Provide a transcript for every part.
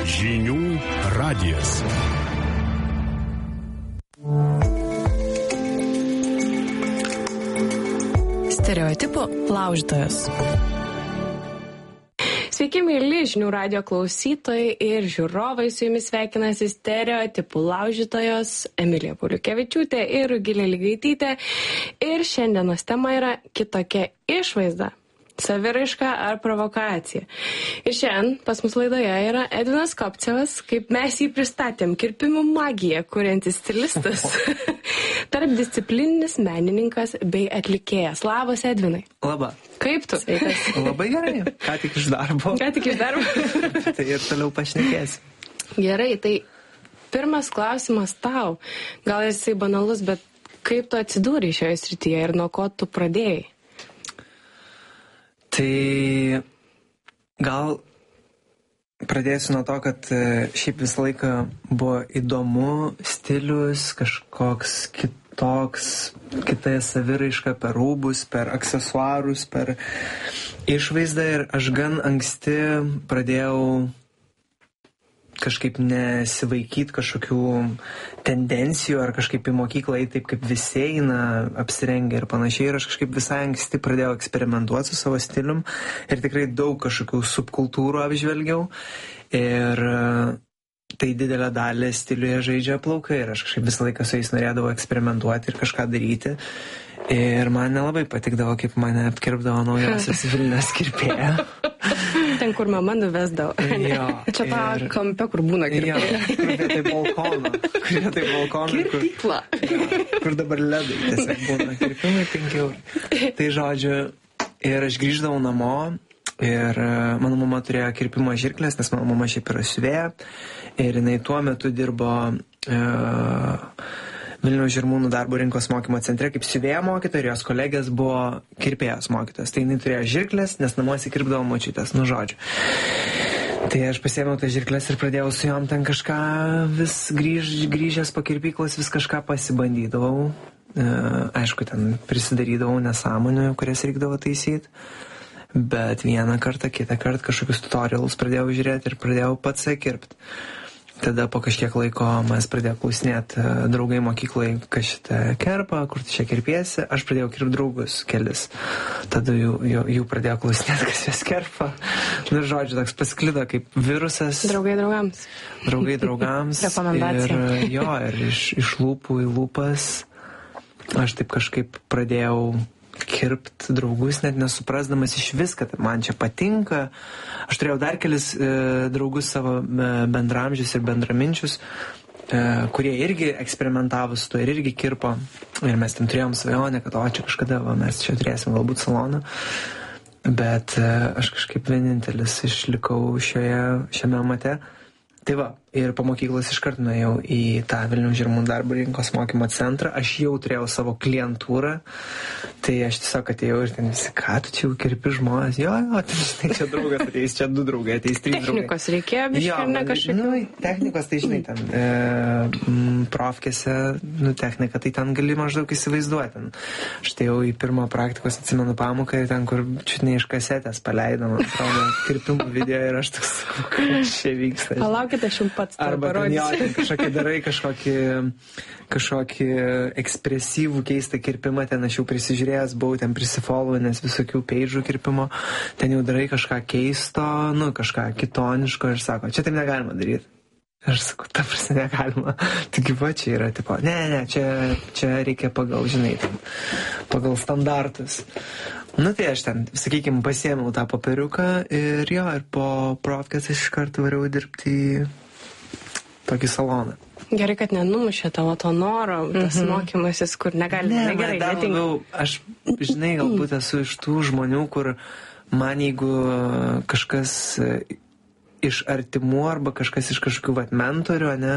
Žinių radijas. Stereotipų laužytojas. Sveiki, mėly žinių radijo klausytojai ir žiūrovai, su jumis sveikinasi stereotipų laužytojos Emilija Pauliukevičiūtė ir Rugilė Ligaitytė. Ir šiandienos tema yra kitokia išvaizda. Saviraiška ar provokacija. Ir šiandien pas mus laidoje yra Edvinas Kopcevas, kaip mes jį pristatėm, kirpimų magiją kuriantis stilistas, tarpdisciplininis menininkas bei atlikėjas. Labas, Edvinai. Labą. Kaip tu? Sveikas. Labai gerai. Ką tik iš darbo. Tai ir toliau pašnekėsim. Gerai, tai pirmas klausimas tau. Gal jisai banalus, bet kaip tu atsidūrei šioje srityje ir nuo ko tu pradėjai? Tai gal pradėsiu nuo to, kad šiaip visą laiką buvo įdomu stilius, kažkoks kitoks, kita saviraiška per rūbus, per aksesuarus, per išvaizdą ir aš gan anksti pradėjau kažkaip nesivaikyti kažkokių tendencijų ar kažkaip į mokyklą eiti taip, kaip visi eina apsirengę ir panašiai. Ir aš kažkaip visai anksti pradėjau eksperimentuoti su savo stilium ir tikrai daug kažkokių subkultūrų apžvelgiau. Ir tai didelę dalį stiliuje žaidžia plaukai ir aš kažkaip visą laiką su jais norėdavau eksperimentuoti ir kažką daryti. Ir man nelabai patikdavo, kaip mane apkirpdavo naujosios Vilniaus kirpėja. Ten, kur mama nuvesdavo. Jo. Čia tą kampe, kur būna kirpėja. Jo, kur vietoj balkono. Kirpykla. Kur dabar ledai tiesiog būna. Kirpimai 5 eurų. Tai žodžiu, ir aš grįždavau namo ir mano mama turėjo kirpimo žirklės, nes mano mama šiaip yra siuvėja. Ir jinai tuo metu dirbo Vilniaus Žirmūnų darbo rinkos mokymo centre kaip siuvėja mokytoja ir jos kolegės buvo kirpėjos mokytojas. Tai jinai turėjo žirklės, nes namuose kirpdavo močiutės, nu žodžiu. Tai aš pasiėmiau tas žirklės ir pradėjau su jom ten kažką vis grįžęs po kirpyklos, vis kažką pasibandydavau. Aišku, ten prisidarydavau nesąmonių, kurias reikdavo taisyti. Bet vieną kartą, kitą kartą kažkokius tutorialus pradėjau žiūrėti ir pradėjau pats kirpti. Tada po kažkiek laiko mes pradėjome klausinėti draugai mokyklai, kas šitą kerpa, kur tu čia kirpiesi. Aš pradėjau kirpti draugus kelis. Tada jų pradėjo klausinėti, kas jas kerpa. Nu, žodžiu, toks pasklido kaip virusas. Draugai draugams. Draugai draugams. Rekomendacija. Ir iš lūpų į lūpas aš taip kažkaip pradėjau kirpti draugus, net nesuprasdamas iš vis, kad man čia patinka. Aš turėjau dar kelis draugus savo bendramžius ir bendraminčius, kurie irgi eksperimentavo su to ir irgi kirpo. Ir mes ten turėjom svajonę, kad čia kažkada mes čia turėsim galbūt saloną. Bet aš kažkaip vienintelis išlikau šiame amate. Tai va, ir po mokyklos iškart nuėjau į tą Vilniaus Žirmūnų darbo rinkos mokymo centrą. Aš jau turėjau savo klientūrą, tai aš tiesiog atėjau ir ten visi, ką tu čia jau kirpi žmonės? Jo, tai žinai, čia draugas ateis, čia 2 draugai, ateis 3 draugai. Technikos reikėjo biškai, ar ne kažkaip? Nu, technikos, tai žinai, ten profkėse, technika, tai ten gali maždaug įsivaizduoti. Ten. Aš tai jau į pirmą praktikos atsimenu pamoką, ten, kur čiutnai iš kasetės paleidom, atrodo, kirpimų video ir aš toks, kas čia vyksta. Palaukite, aš jums pats arba ten jo, kažkokį darai, kažkokį ekspresyvų keistą kirpimą, ten aš jau prisižiūrėjęs, buvau ten prisifollovinęs visokių peidžų kirpimo, ten jau darai kažką keisto, kažką kitoniško ir sako, čia taip negalima daryti. Aš sakau, ta prasme negalima. Tik va, čia yra, tipo, ne, čia reikia pagal, žinai, ten, pagal standartus. Tai aš ten, sakykime, pasiėmiau tą papiriuką ir po profkės aš iš karto variau dirbti į tokį saloną. Gerai, kad nenumušė tavo to noro, tas mokymasis, kur negali. Gerai, labiau, aš, žinai, galbūt esu iš tų žmonių, kur man jeigu kažkas iš artimų arba kažkas iš kažkokių mentorių, ne,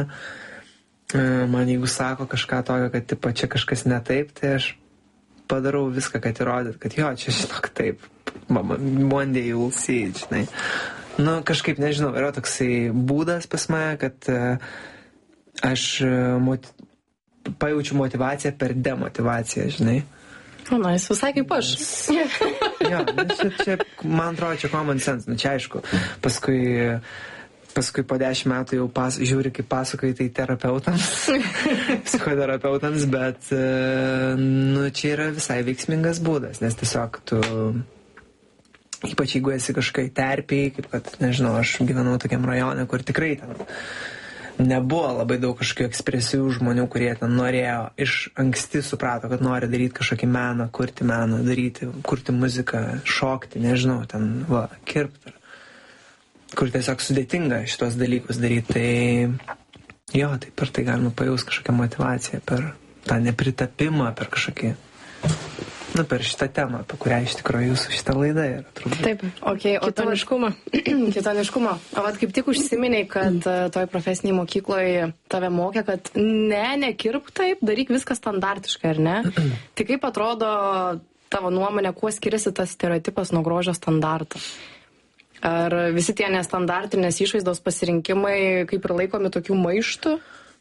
man jeigu sako kažką tokio, kad tipo, čia kažkas ne taip, tai aš padarau viską, kad įrodyt, kad jo, čia žinok taip, one day you'll see, žinai. Kažkaip, nežinau, yra toksai būdas pas mane, kad aš pajaučiu motivaciją per demotivaciją, žinai. Jis visai kaip aš. Jo, čia, man atrodo, čia common sense, čia aišku. Paskui paskui po 10 metų jau žiūri, kaip pasakoji tai terapeutams, psichoterapeutams, bet čia yra visai veiksmingas būdas, nes tiesiog tu, ypač jeigu esi kažkai terpiai, kaip kad, nežinau, aš gyvenau tokiam rajone, kur tikrai ten nebuvo labai daug kažkokių ekspresyvių žmonių, kurie ten norėjo, iš anksti suprato, kad nori daryti kažkokį meną, kurti muziką, šokti, nežinau, ten, kirpti. Kur tiesiog sudėtinga šitos dalykus daryti, tai tai per tai galima pajausti kažkokią motyvaciją, per tą nepritapimą, per kažkokį, per šitą temą, apie kurią iš tikrųjų jūsų šitą laidą yra. Turbūt. Taip, o kitoniškumą. O vat kaip tik užsiminiai, kad toj profesiniai mokykloje tave mokė, kad nekirp taip, daryk viską standartiškai, ar ne? Tai kaip atrodo tavo nuomonė, kuo skiriasi tas stereotipas nuo grožio standarto? Ar visi tie nestandartinės išvaizdos pasirinkimai kaip ir laikomi tokių maištų?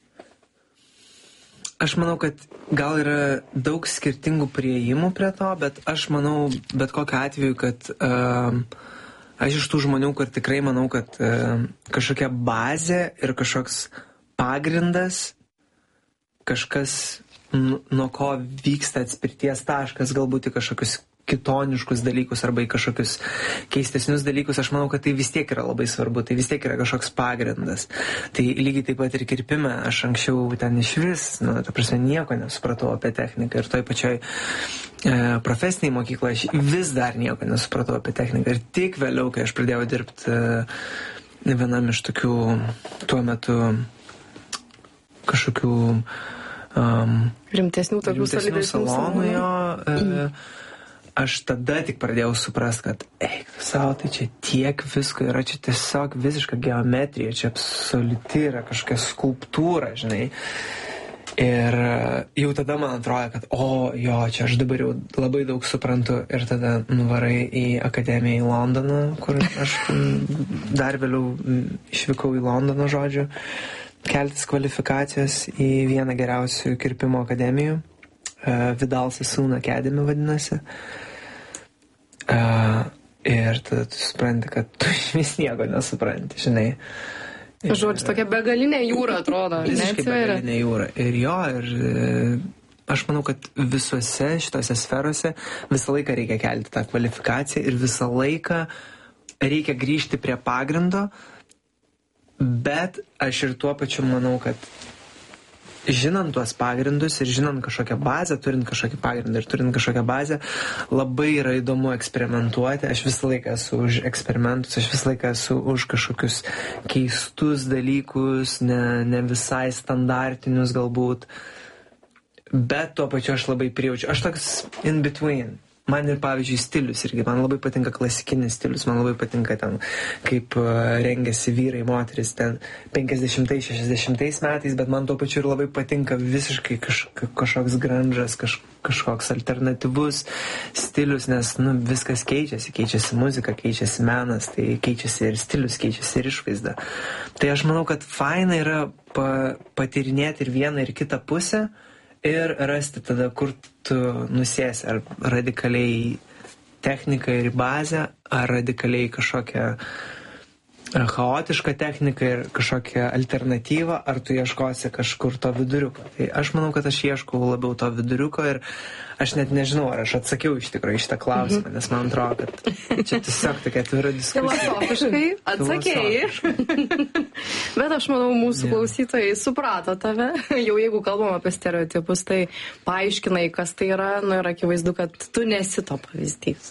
Aš manau, kad gal yra daug skirtingų priėjimų prie to, bet aš manau, bet kokiu atveju, kad aš iš tų žmonių, kur tikrai manau, kad kažkokia bazė ir kažkoks pagrindas, kažkas, nuo ko vyksta atspirties taškas, galbūt į kažkokius kitoniškus dalykus arba į kažkokius keistesnius dalykus, aš manau, kad tai vis tiek yra labai svarbu, tai vis tiek yra kažkoks pagrindas. Tai lygiai taip pat ir kirpime, aš anksčiau ten iš vis, ta prasme, nieko nesupratau apie techniką ir toj pačioj profesiniai mokykloje aš vis dar nieko nesupratau apie techniką ir tik vėliau, kai aš pradėjau dirbti vienam iš tokių tuo metu kažkokių rimtesnių salonų, aš tada tik pradėjau suprast, kad eik tu savo, tai čia tiek visko yra, čia tiesiog visiška geometrija, čia absoliuti yra kažkokia skulptūra, žinai. Ir jau tada man atrodo, kad čia aš dabar jau labai daug suprantu ir tada nuvarai į akademiją į Londoną, kur aš dar vėliau išvykau į Londoną, žodžiu, keltis kvalifikacijos į vieną geriausių kirpimo akademijų. Vidal Sassoon Academy vadinasi. Ir tada tu supranti, kad tu vis nieko nesupranti, žinai. Žodžiu, tokia begalinė jūra atrodo. Visiškai begalinė jūra. Ir aš manau, kad visose šitose sferose visą laiką reikia kelti tą kvalifikaciją ir visą laiką reikia grįžti prie pagrindo, bet aš ir tuo pačiu manau, kad žinant tuos pagrindus ir žinant kažkokią bazę, turint kažkokį pagrindą ir turint kažkokią bazę, labai yra įdomu eksperimentuoti. Aš visą laiką esu už eksperimentus, aš visą laiką esu už kažkokius keistus dalykus, ne visai standartinius galbūt, bet tuo pačiu aš labai prijaučiu. Aš toks in between. Man ir, pavyzdžiui, stilius irgi. Man labai patinka klasikinis stilius, man labai patinka ten, kaip rengiasi vyrai, moteris ten 50-60 metais, bet man tuo pačiu ir labai patinka visiškai kažkoks grunžas, kažkoks alternatyvus stilius, nes viskas keičiasi muzika, keičiasi menas, tai keičiasi ir stilius, keičiasi ir išvaizda. Tai aš manau, kad faina yra patyrinėti ir vieną ir kitą pusę, ir rasti tada, kur tu nusėsi, ar radikaliai techniką ir bazę, ar radikaliai kažkokią chaotišką techniką ir kažkokią alternatyvą, ar tu ieškosi kažkur to viduriuko. Tai aš manau, kad aš ieškau labiau to viduriuko ir aš net nežinau, ar aš atsakiau iš tikrųjų šitą klausimą, nes man atrodo, kad čia tiesiog tokia atvira diskusija. Filosofiškai atsakėjai. Bet aš manau, mūsų klausytojai suprato tave. Jau jeigu kalbam apie stereotipus, tai paaiškinai, kas tai yra, ir akivaizdu, kad tu nesi to pavyzdys.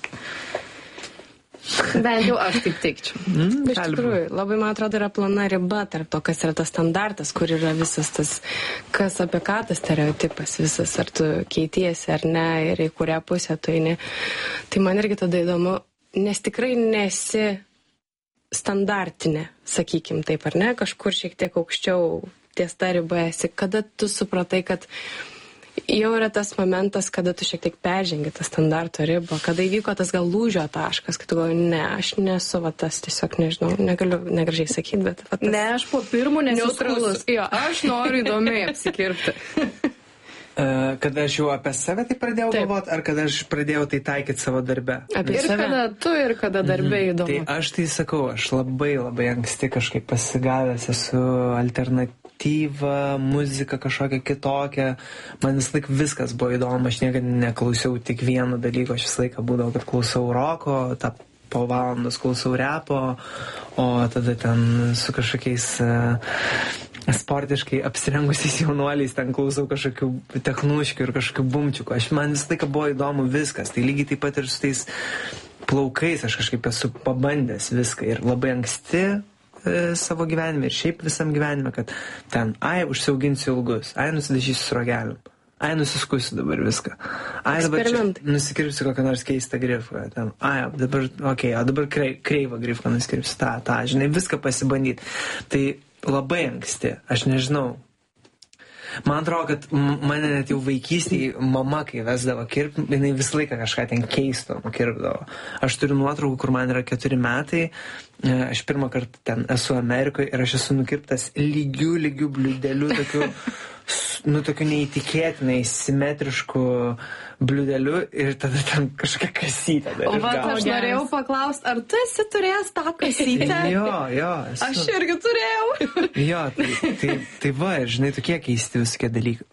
Bent jau aš taip teikčiau. Iš tikrųjų, labai, man atrodo, yra plona riba tarp to, kas yra tas standartas, kur yra visas tas, kas apie ką tas stereotipas visas, ar tu keitiesi ar ne, ir į kurią pusę tu eini. Tai man irgi tada įdomu, nes tikrai nesi standartinė, sakykim taip, ar ne, kažkur šiek tiek aukščiau ties ta riba esi. Kada tu supratai, kad jau yra tas momentas, kada tu šiek tiek peržengi tą standarto ribą, kada įvyko tas gal lūžio taškas, kad tu galvoji, ne, aš nesu tas, tiesiog nežinau, negaliu negražiai sakyti, bet tas... Ne, aš po pirmų nesuskrūlus. Jo, aš noriu įdomiai apsikirpti. Kad aš jau apie save tai pradėjau galvoti, ar kad aš pradėjau tai taikyti savo darbe? Apie ir save. Kada tu ir kada darbe įdomu. Tai aš tai sakau, aš labai anksti kažkaip pasigavęs esu alternatyvą, muziką kažkokią kitokią. Man vis laik viskas buvo įdomu, aš niekada neklausiau tik vieno dalyko, aš vis laiką būdavo, kad klausau roko, po valandos klausau repo, o tada ten su kažkokiais sportiškai apsirengusiais jaunuoliais ten klausau kažkokių technuškių ir kažkokių bumčiukų. Man vis laiką buvo įdomu viskas. Tai lygiai taip pat ir su tais plaukais aš kažkaip esu pabandęs viską. Ir labai anksti savo gyvenime ir šiaip visam gyvenime, kad ten, užsiauginsiu ilgus, nusidažysiu su rogeliu, nusiskusiu dabar viską. Dabar nusikirpsiu kokią nors keistą grifką. Ten, dabar kreivą grifką nusikirpsiu. Žinai, viską pasibandyti. Tai labai anksti, aš nežinau. Man atrodo, kad mane net jau vaikystėje mama, kai vesdavo kirpti, jinai visą laiką kažką ten keisto nukirpdavo. Aš turiu nuotraukų, kur man yra 4 metai, aš pirmą kartą ten esu Amerikoje ir aš esu nukirptas lygių bliūdelių, tokiu neįtikėtinai simetrišku bliūdeliu ir tada ten kažkokia kasytė. O aš norėjau paklausti, ar tu esi turėjęs tą kasytę? Jo. Aš irgi turėjau. Jo, tai va, ir žinai, tokie keisti visokie dalykai.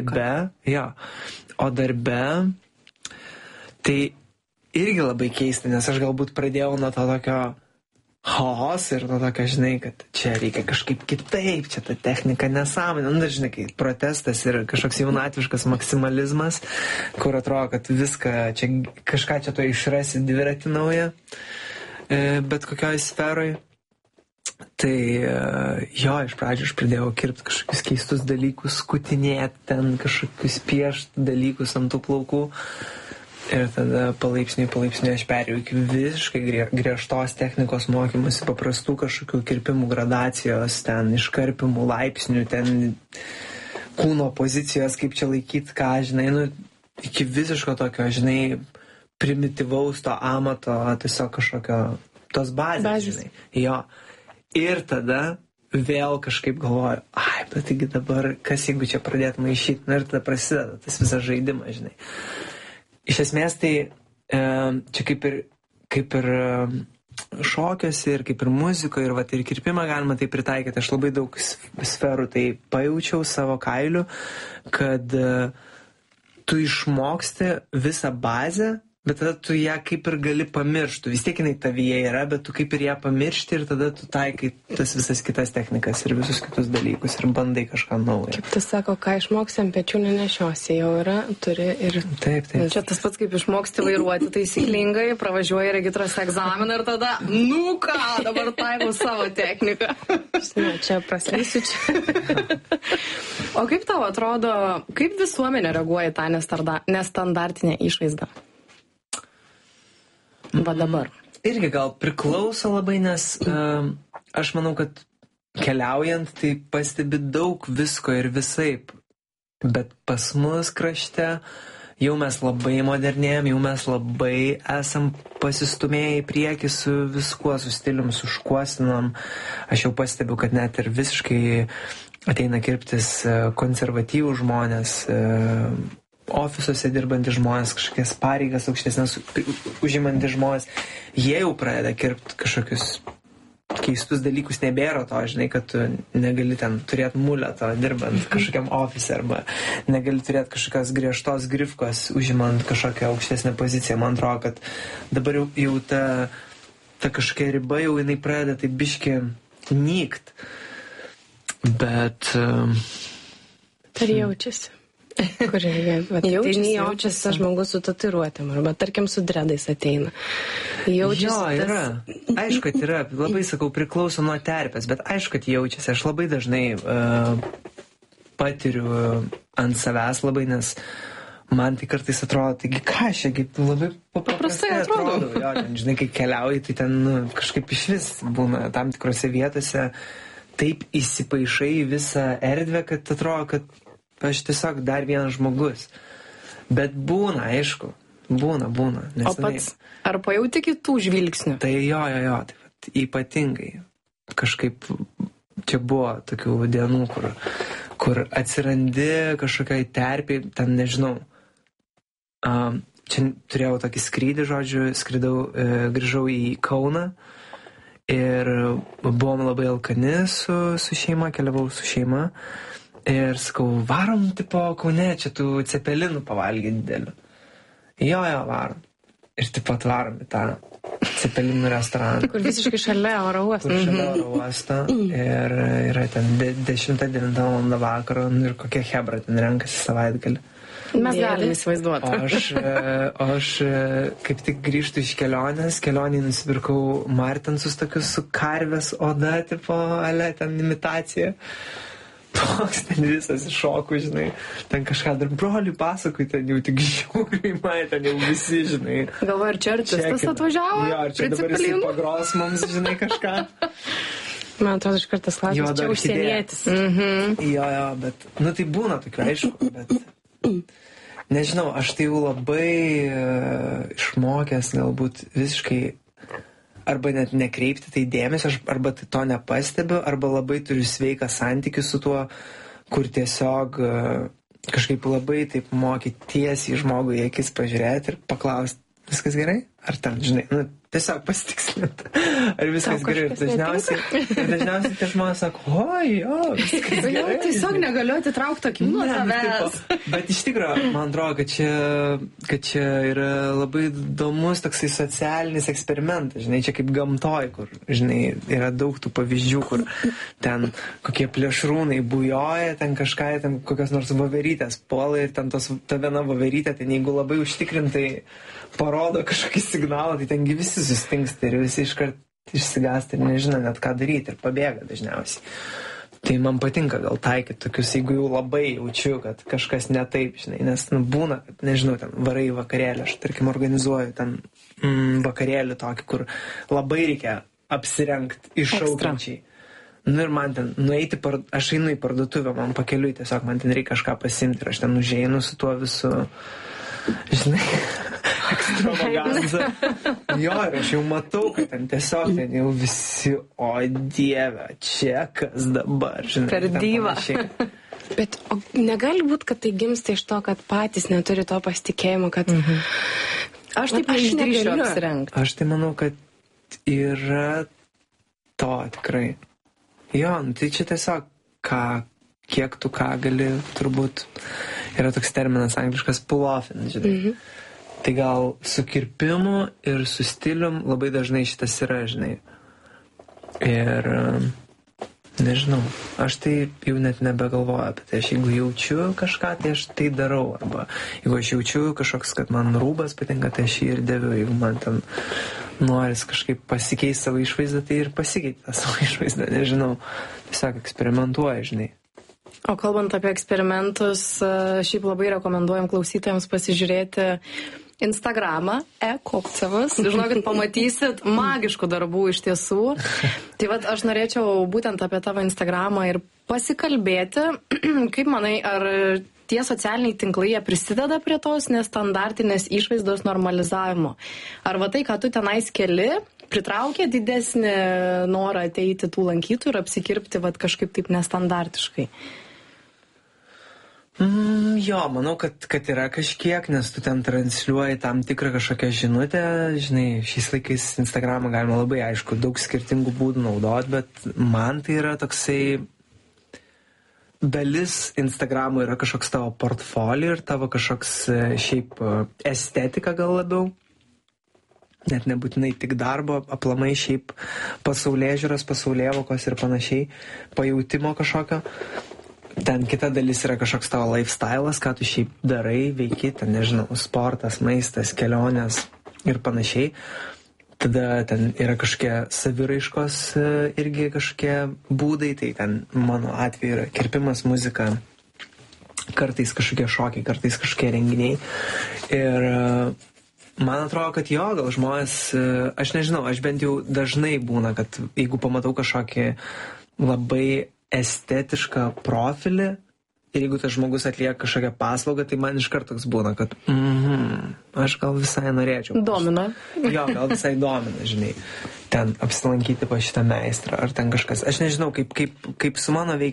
O darbe, tai irgi labai keista, nes aš galbūt pradėjau nuo to tokio chaos ir nuo tokio, žinai, kad čia reikia kažkaip kitaip, čia ta technika nesąmonė. Žinai, kai protestas ir kažkoks jaunatviškas maksimalizmas, kur atrodo, kad viską, čia kažką čia to išrasi dviratį naują, bet kokioj sferoj. Tai iš pradžių aš pradėjau kirpti kažkokius keistus dalykus, skutinėti ten kažkokius piešti dalykus ant tų plaukų. Ir tada palaipsniui aš perėjau iki visiškai griežtos technikos mokymosi, paprastų kažkokių kirpimų gradacijos, ten iškarpimų laipsnių, ten kūno pozicijos, kaip čia laikyti, ką, žinai, iki visiško tokio, žinai, primityvaus to amato, tiesiog kažkokio, tos bazės, žinai. Jo. Ir tada vėl kažkaip galvoju, bet taigi dabar, kas jeigu čia pradėtų maišyti, ir tada prasideda tas visas žaidimas, žinai. Iš esmės tai čia kaip ir šokiuose ir kaip ir muzikoje ir kirpimą galima tai pritaikyti. Aš labai daug sferų tai pajaučiau savo kailiu, kad tu išmoksti visą bazę, bet tada tu ją kaip ir gali pamiršti. Vis tiek jinai tavyje yra, bet tu kaip ir ją pamiršti ir tada tu taikai tas visas kitas technikas ir visus kitus dalykus ir bandai kažką naujo. Kaip tu sako, ką išmoksi ant pečių nenešiosi, jau yra, turi ir... Taip. Čia tas pats kaip išmoksti vairuoti taisyklingai, pravažiuoji regitros egzaminą ir tada, dabar taikau savo techniką. Čia praslysiu čia. O kaip tau atrodo, kaip visuomenė reaguoja į tą nestandartinę išvaizdą? Va dabar. Irgi gal priklauso labai, nes aš manau, kad keliaujant tai pastebi daug visko ir visaip. Bet pas mus krašte jau mes labai modernėjom, jau mes labai esam pasistumėję į priekį su viskuo, su stilium, su škuosinom. Aš jau pastebiu, kad net ir visiškai ateina kirptis konservatyvų žmonės, ofisuose dirbantys žmonės, kažkokias pareigas aukštesnės užimantys žmonės, jie jau pradeda kirpti kažkokius keistus dalykus, nebėra to, žinai, kad tu negali ten turėti muleto dirbant kažkokiam ofise arba negali turėti kažkokios griežtos grifkos užimant kažkokią aukštesnę poziciją. Man atrodo, kad dabar jau ta kažkokia riba jau jinai pradeda tai biški nykt. Bet... Tai jaučiasi. Kur jaučiasi tas žmogus su tatuiruotėm, arba tarkim su dredais ateina. Jaučiasi yra. Aišku, kad yra, labai sakau, priklauso nuo terpės, bet aišku, kad jaučiasi. Aš labai dažnai patiriu ant savęs labai, nes man tai kartais atrodo, taigi ką aš, labai paprastai atrodo. Jo, ten, žinai, kai keliauji, tai ten kažkaip iš vis būna tam tikrose vietose taip įsipaišai į visą erdvę, kad atrodo, kad aš tiesiog dar vienas žmogus. Bet būna, aišku, būna. O pats, ar pajauti kitų žvilgsnių? Tai jo, tai ypatingai. Kažkaip čia buvo tokių dienų, kur atsirandi kažkokiai terpiai, ten nežinau. Čia turėjau tokį skrydį, žodžiu, grįžau į Kauną ir buvom labai alkani su šeima, keliavau su šeima ir sakau, varom, tipo, Kaune, čia tų cepelinų pavalgyti didelių. Jo, varom. Ir taip pat varom į tą cepelinų restoraną. Kur visiškai šalia oro uosto. Kur šalia oro uosto. Ir yra ten 10-9 val. Vakaro ir kokie hebra ten renkasi savaitgalį. Mes galime įsivaizduoti. O aš kaip tik grįžtu iš kelionį nusipirkau Martensus tokius su karvės oda, tipo, ale, ten imitacija. Toks ten visas šokų, žinai. Ten kažką dar broliui pasakui, ten jau tik žiūriai, ten jau visi, žinai. Galvoju, ar čia artistas atvažiavo? Jo, ar čia dabar jisai pagros mums, žinai, kažką. Man atrodo, iš kartas klausimas, čia užsienietis. Jo, bet, tai būna tokiu, aišku, bet nežinau, aš tai jau labai išmokęs galbūt visiškai arba net nekreipti tai dėmesio, arba tai to nepastebiu, arba labai turiu sveiką santykių su tuo, kur tiesiog kažkaip labai taip moki tiesiai žmogui į akis pažiūrėti ir paklausti, viskas gerai? Ar ten, žinai, tiesiog pasitikslinti, ar viskas gerai. Ir dažniausiai tie žmonės sako, jo, viskas gerai. Tiesiog negaliu atitraukti akių nuo tavęs. Bet iš tikrųjų, man atrodo, kad čia yra labai įdomus toksai socialinis eksperimentas, žinai, čia kaip gamtoj, kur, žinai, yra daug tų pavyzdžių, kur ten kokie plėšrūnai bujoja, ten kažką, ten kokios nors voverytės puola ir ten ta viena voverytė, ten jeigu labai užtikrintai parodo kažkokį signalą, tai tengi visi sustingsta ir visi iškart išsigąsta ir nežino net ką daryti ir pabėga dažniausiai. Tai man patinka gal taikyti tokius, jeigu jau labai jaučiu, kad kažkas ne taip, žinai, nes būna, kad, nežinau, ten varai į vakarėlį, aš tarkim organizuoju ten vakarėlį tokį, kur labai reikia apsirengti iššaukiančiai. Ir man ten aš einu į parduotuvę, man pakeliui tiesiog, man ten reikia kažką pasimti ir aš ten užeinu su tuo visu, žinai, ekstravaganza. Jo, ir aš jau matau, kad ten tiesiog ten jau visi, o dieve, čia kas dabar, žinai. Per dyvą. Bet negali būti, kad tai gimsta iš to, kad patys neturi to pasitikėjimo, kad aš taip neišdrįšiu apsirengti. Aš tai manau, kad yra to tikrai. Jo, tai čia tiesiog kiek tu ką gali, turbūt yra toks terminas angliškas pull-offin, žinai. Tai gal su kirpimu ir su stilium labai dažnai šitas yra, žinai. Ir nežinau, aš tai jau net nebegalvoju apie tai. Aš jeigu jaučiu kažką, tai aš tai darau. Arba jeigu aš jaučiu kažkoks, kad man rūbas patinka, tai aš jį ir deviu. Jeigu man ten noris kažkaip pasikeisti savo išvaizdą, tai ir pasikeiti tą savo išvaizdą. Nežinau, tiesiog eksperimentuoju, žinai. O kalbant apie eksperimentus, šiaip labai rekomenduojam klausytojams pasižiūrėti Instagramą, Kopcevas. Žinokit, pamatysit magiškų darbų iš tiesų. Tai vat aš norėčiau būtent apie tavo Instagramą ir pasikalbėti. Kaip manai, ar tie socialiniai tinklai jie prisideda prie tos nestandartinės išvaizdos normalizavimo? Ar va tai, ką tu tenais keli, pritraukia didesnį norą ateiti tų lankytojų ir apsikirpti vat kažkaip taip nestandartiškai? Jo, manau, kad yra kažkiek, nes tu ten transliuoji tam tikrą kažkokią žinutę. Žinai, šiais laikais Instagramą galima labai, aišku, daug skirtingų būdų naudoti, bet man tai yra toksai dalis Instagramo yra kažkoks tavo portfolio ir tavo kažkoks šiaip estetika gal labiau. Net nebūtinai tik darbo, aplamai šiaip pasaulėžiūros, pasaulėvokos ir panašiai, pajautimo kažkokio. Ten kita dalis yra kažkoks tavo lifestyle'as, ką tu šiaip darai, veiki, ten, nežinau, sportas, maistas, kelionės ir panašiai. Tada ten yra kažkokie saviraiškos irgi kažkokie būdai, tai ten mano atveju yra kirpimas, muzika, kartais kažkokie šokiai, kartais kažkokie renginiai. Ir man atrodo, kad jo, gal žmonės, aš nežinau, aš bent jau dažnai būna, kad jeigu pamatau kažkokį labai estetišką profilį ir jeigu tas žmogus atlieka kažkokią paslaugą, tai man iškart toks būna, kad aš gal visai norėčiau. Domina. Jo, gal visai domina, žinai, ten apsilankyti pas šitą meistrą ar ten kažkas. Aš nežinau, kaip su mano veikia, aš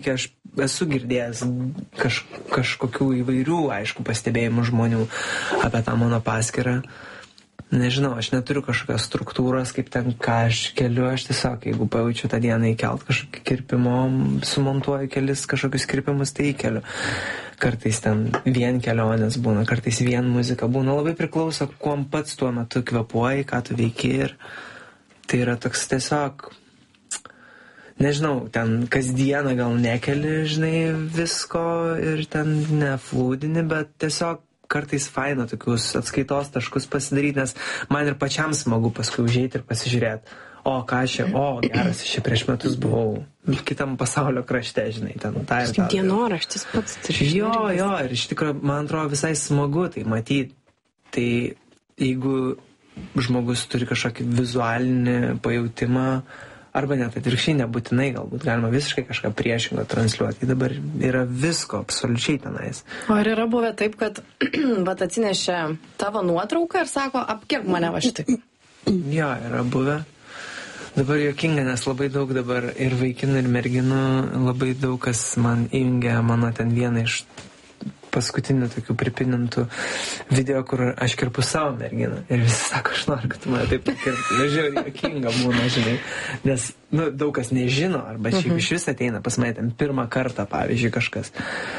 esu girdėjęs kažkokių įvairių, aišku, pastebėjimų žmonių apie tą mano paskyrą. Nežinau, aš neturiu kažkokios struktūros, kaip ten ką aš keliu, aš tiesiog, jeigu pajaučiu tą dieną įkelt kažkokį kirpimo, sumontuoju kelis kažkokius kirpimus, tai įkeliu. Kartais ten vien kelionės būna, kartais vien muzika būna, labai priklauso, kuom pats tuo metu kvėpuoji, ką tu veiki ir tai yra toks tiesiog, nežinau, ten kasdieną gal nekeli, žinai, visko ir ten neflūdini, bet tiesiog kartais faina tokius atskaitos taškus pasidaryti, nes man ir pačiam smagu paskui užeiti ir pasižiūrėti, geras, aš čia prieš metus buvau kitam pasaulio krašte, žinai, ten tą ir tą. Dienoraštis pats turi. Jo, ir iš tikrųjų, man atrodo, visai smagu tai matyti. Tai jeigu žmogus turi kažkokį vizualinį pajautimą, arba net atvirkščiai, nebūtinai, galbūt galima visiškai kažką priešingo transliuoti. Tai dabar yra visko absoliučiai tenais. O ar yra buvę taip, kad atsinešė tavo nuotrauką ir sako, apkirp mane va šitaip? Jo, yra buvę. Dabar juokinga, nes labai daug dabar ir vaikinų, ir merginų, labai daug kas man įjungia mano ten vieną iš paskutinių tokių pripinintų video, kur aš kirpu savo merginą. Ir visi sako, aš noriu, kad tu mane taip pakirpti. Žiūrėjau, juokinga būna, žinai. Nes, daug kas nežino, arba šiaip iš vis ateina pas mane ten pirmą kartą, pavyzdžiui, kažkas.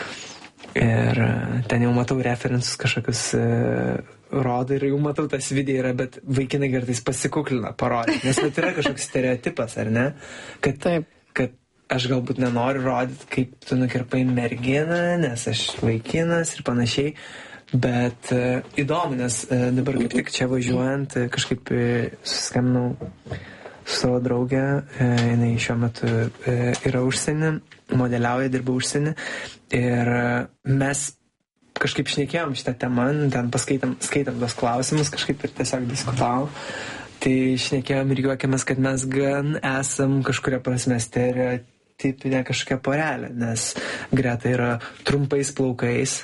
Ir ten jau matau referensus kažkokius rodo ir jau matau tas video yra, bet vaikinai kartais pasikuklina parodyti. Nes tai yra kažkoks stereotipas, ar ne? Kad aš galbūt nenoriu rodyti, kaip tu nukirpai merginą, nes aš vaikinas ir panašiai, bet įdomu, nes dabar kaip tik čia važiuojant, kažkaip susiskambinau su savo draugė, jinai šiuo metu yra užsienį, modeliauja, dirba užsienį ir mes kažkaip šnekėjom šitą temą, ten skaitam tos klausimus, kažkaip ir tiesiog diskutavom. Tai šnekėjom ir juokėmės, kad mes gan esam kažkuria prasme stereotipinė kažkokia porelė, nes Greta yra trumpais plaukais,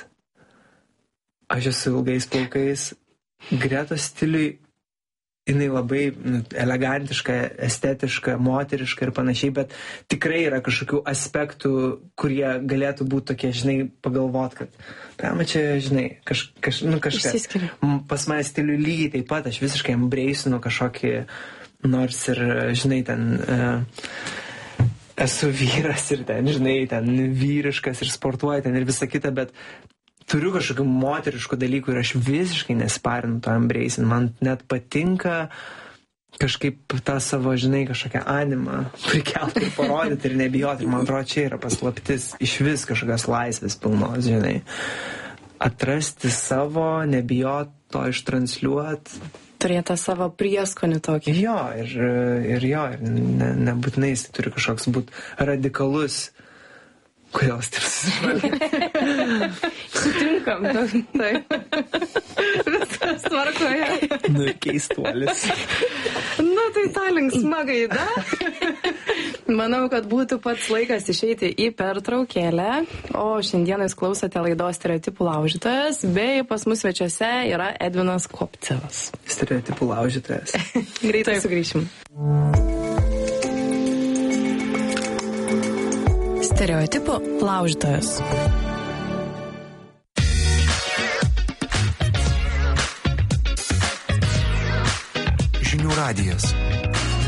aš esu ilgais plaukais. Gretos stiliui jinai labai elegantiška, estetiška, moteriška ir panašiai, bet tikrai yra kažkokių aspektų, kurie galėtų būti tokie, žinai, pagalvot, kad čia, žinai, kažkas. Išsiskiria. Pas mane stiliui lygiai taip pat, aš visiškai embraceinu kažkokį, nors ir, žinai, ten esu vyras ir ten, žinai, ten vyriškas ir sportuoju ten ir visa kita, bet turiu kažkokių moteriškų dalykų ir aš visiškai nesparinu to embracing. Man net patinka kažkaip tą savo, žinai, kažkokią animą prikelti ir parodyti ir nebijoti. Ir man atrodo, čia yra paslaptis iš vis kažkokios laisvės pilnos, žinai. Atrasti savo, nebijoti to ištransliuoti. Turėti savo prieskonį tokį. Jo, ir nebūtinai jis turi kažkoks būti radikalus. Kodėl taip susižvalgia? Sutinkam. Taip. Viskas tvarkoje. Keistuolis. Tai ta linksma gaida. Manau, kad būtų pats laikas išeiti į pertraukėlę. O šiandieną jūs klausote laidos Stereotipų laužytojas, bei pas mus svečiuose yra Edvinas Kopcevas. Stereotipų laužytojas. Greitai sugrįšim. Stereotipų laužytojas. Žinių radijas.